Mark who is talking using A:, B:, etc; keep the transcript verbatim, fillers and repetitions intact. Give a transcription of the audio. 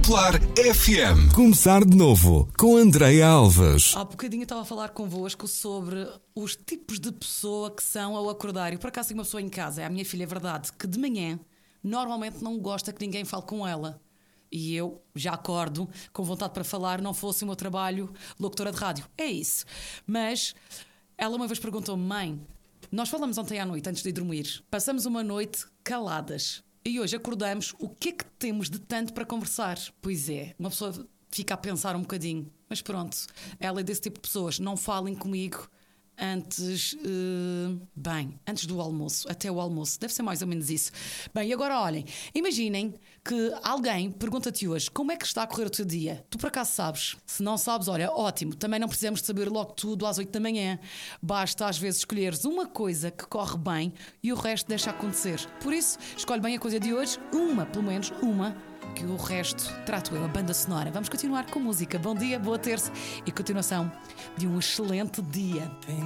A: Popular F M.
B: Começar de novo com Andréia Alves.
C: Há bocadinho eu estava a falar convosco sobre os tipos de pessoa que são ao acordar. E por acaso tenho uma pessoa em casa, é a minha filha, é verdade, que de manhã normalmente não gosta que ninguém fale com ela. E eu já acordo com vontade para falar, não fosse o meu trabalho locutora de rádio. É isso. Mas ela uma vez perguntou-me: mãe, nós falamos ontem à noite antes de ir dormir, passamos uma noite caladas e hoje acordamos, o que é que temos de tanto para conversar? Pois é, uma pessoa fica a pensar um bocadinho. Mas pronto, ela é desse tipo de pessoas. Não falem comigo antes, uh, bem, antes do almoço, até o almoço. Deve ser mais ou menos isso. Bem, e agora olhem, imaginem que alguém pergunta-te hoje: como é que está a correr o teu dia? Tu por acaso sabes? Se não sabes, olha, ótimo. Também não precisamos de saber logo tudo às oito da manhã. Basta às vezes escolheres uma coisa que corre bem e o resto deixa acontecer. Por isso, escolhe bem a coisa de hoje, uma, pelo menos uma, que o resto trato eu, a banda sonora. Vamos continuar com música. Bom dia, boa terça e continuação de um excelente dia.